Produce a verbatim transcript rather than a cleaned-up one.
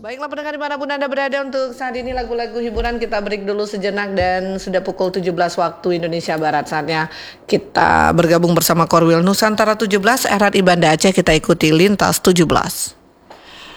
Baiklah pendengar dimanapun Anda berada, untuk saat ini lagu-lagu hiburan kita break dulu sejenak dan sudah pukul tujuh belas waktu Indonesia Barat. Saatnya kita bergabung bersama Korwil Nusantara tujuh belas R R I Banda Aceh. Kita ikuti Lintas tujuh belas.